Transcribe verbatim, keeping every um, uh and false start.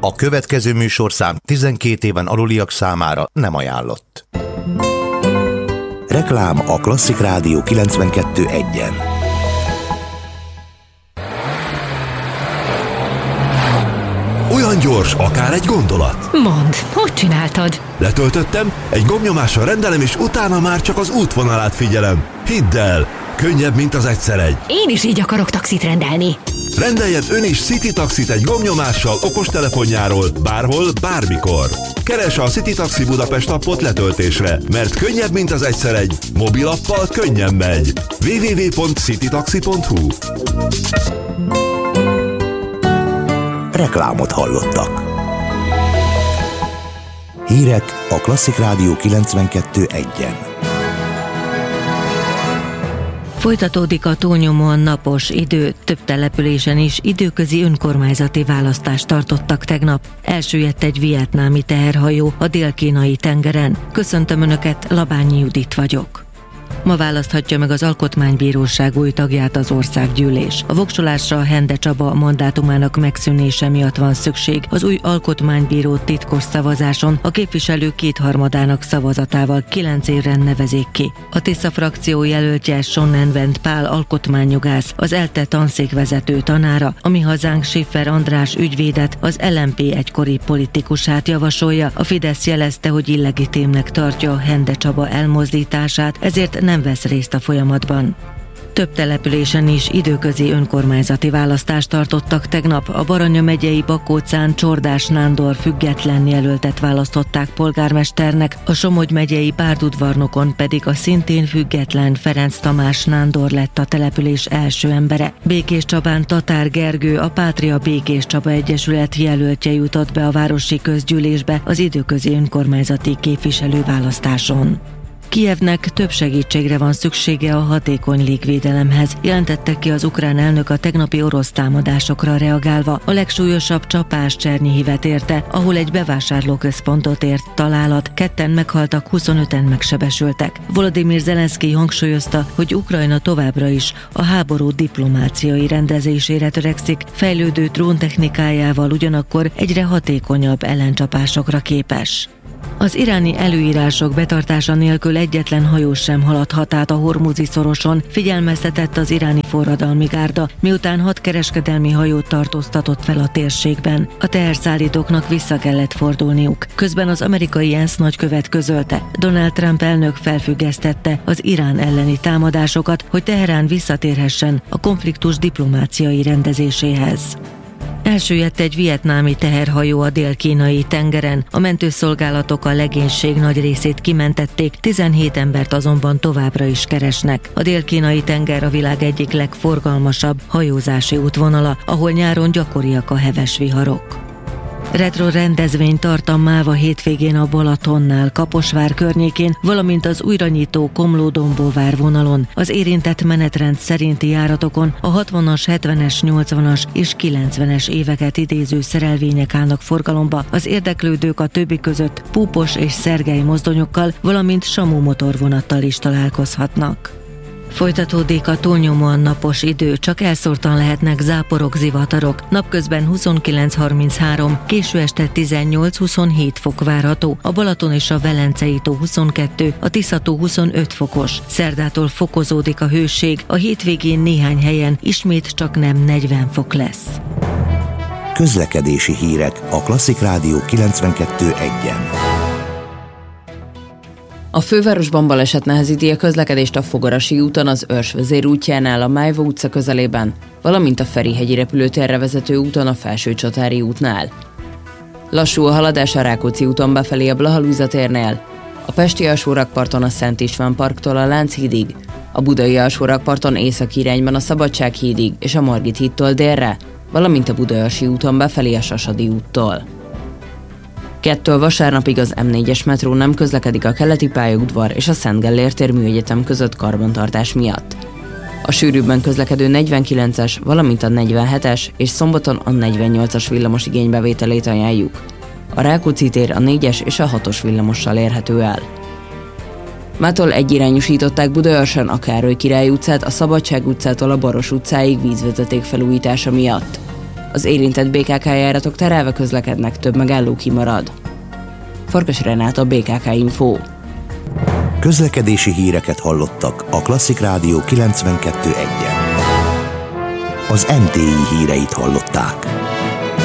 A következő műsorszám tizenkét éven aluliak számára nem ajánlott. Reklám a Klasszik Rádió kilencvenkettő egyen. Olyan gyors, akár egy gondolat. Mondd, hogy csináltad? Letöltöttem, egy gombnyomással rendelem, és utána már csak az útvonalát figyelem. Hidd el, könnyebb, mint az egyszer egy. Én is így akarok taxit rendelni. Rendeljen ön is City Taxit egy gombnyomással okostelefonjáról, bárhol, bármikor. Keresse a City Taxi Budapest appot letöltésre, mert könnyebb, mint az egyszer egy. Mobilappal könnyen megy. double-u double-u double-u pont citytaxi pont hu. Reklámot hallottak. Hírek a Klasszik Rádió kilencvenkettő egyen. Folytatódik a túlnyomóan napos idő, több településen is időközi önkormányzati választást tartottak tegnap. Elsüllyedt egy vietnámi teherhajó a dél-kínai tengeren. Köszöntöm Önöket, Labányi Judit vagyok. Ma választhatja meg az Alkotmánybíróság új tagját az országgyűlés. A voksolásra a Hende Csaba mandátumának megszűnése miatt van szükség. Az új alkotmánybíró titkos szavazáson a képviselők kétharmadának szavazatával kilenc évre nevezik ki. A Tisza frakció jelöltje Sonnenvent Pál alkotmányjogász, az ELTE tanszékvezető tanára, a Mi Hazánk Schiffer András ügyvédet, az el em pé egykori politikusát javasolja. A Fidesz jelezte, hogy illegitimnek tartja a Hende Csaba elmozdítását, ezért nem vesz részt a folyamatban. Több településen is időközi önkormányzati választást tartottak tegnap. A Baranya megyei Bakócán Csordás Nándor független jelöltet választották polgármesternek, a Somogy megyei Bárdudvarnokon pedig a szintén független Ferenc Tamás Nándor lett a település első embere. Békéscsabán Tatár Gergő, a Pátria Békés Csaba Egyesület jelöltje jutott be a városi közgyűlésbe az időközi önkormányzati képviselőválasztáson. Kijevnek több segítségre van szüksége a hatékony légvédelemhez, jelentette ki az ukrán elnök a tegnapi orosz támadásokra reagálva. A legsúlyosabb csapás Csernihivet érte, ahol egy bevásárlóközpontot ért találat, ketten meghaltak, huszonöten megsebesültek. Volodymyr Zelenszkij hangsúlyozta, hogy Ukrajna továbbra is a háború diplomáciai rendezésére törekszik, fejlődő dróntechnikájával ugyanakkor egyre hatékonyabb ellencsapásokra képes. Az iráni előírások betartása nélkül egyetlen hajó sem haladhat át a Hormuzi szoroson, figyelmeztetett az iráni forradalmi gárda, miután hat kereskedelmi hajót tartóztatott fel a térségben. A teherszállítóknak vissza kellett fordulniuk. Közben az amerikai ENSZ nagykövet közölte, Donald Trump elnök felfüggesztette az Irán elleni támadásokat, hogy Teherán visszatérhessen a konfliktus diplomáciai rendezéséhez. Elsüllyedt egy vietnámi teherhajó a dél-kínai tengeren, a mentőszolgálatok a legénység nagy részét kimentették, tizenhét embert azonban továbbra is keresnek. A dél-kínai tenger a világ egyik legforgalmasabb hajózási útvonala, ahol nyáron gyakoriak a heves viharok. Retro rendezvény tart a Máva hétvégén a Balatonnál, Kaposvár környékén, valamint az újranyitó Komló-Dombóvár vonalon. Az érintett menetrend szerinti járatokon a hatvanas, hetvenes, nyolcvanas és kilencvenes éveket idéző szerelvények állnak forgalomba, az érdeklődők a többi között Púpos és Szergely mozdonyokkal, valamint Samu motorvonattal is találkozhatnak. Folytatódik a túlnyomóan napos idő, csak elszórtan lehetnek záporok, zivatarok. Napközben huszonkilenc harminchárom, késő este tizennyolc-huszonhét fok várható, a Balaton és a Velencei tó huszonkettő, a Tisza-tó huszonöt fokos. Szerdától fokozódik a hőség, a hétvégén néhány helyen ismét csak nem negyven fok lesz. Közlekedési hírek a Klasszik Rádió kilencvenkettő egyen. A fővárosban baleset nehezíti a közlekedést a Fogarasi úton, az Örs vezérútjánál, a Májva utca közelében, valamint a Ferihegyi repülőtérre vezető úton, a Felsőcsatári útnál. Lassú a haladás a Rákóczi úton befelé a Blaha Lujza térnél, a Pesti alsórakparton a Szent István parktól a Lánchídig, a Budai alsórakparton északi irányban a Szabadsághídig és a Margit hídtól délre, valamint a Budaörsi úton befelé a Sasadi úttól. Kettől vasárnapig az em négyes metró nem közlekedik a Keleti pályaudvar és a Szent Gellért tér műegyetem között karbantartás miatt. A sűrűbben közlekedő negyvenkilences, valamint a negyvenhetes és szombaton a negyvennyolcas villamos igénybevételét ajánljuk. A Rákóczi tér a négyes és a hatos villamossal érhető el. Mától egyirányosították Budaörsön a Károly Király utcát a Szabadság utcától a Baros utcáig vízvezeték felújítása miatt. Az érintett bé ká ká járatok terelve közlekednek, több megálló kimarad. Farkas Renáta, bé ká ká Info. Közlekedési híreket hallottak a Klasszik Rádió kilencvenkettő egyen. Az em té i híreit hallották.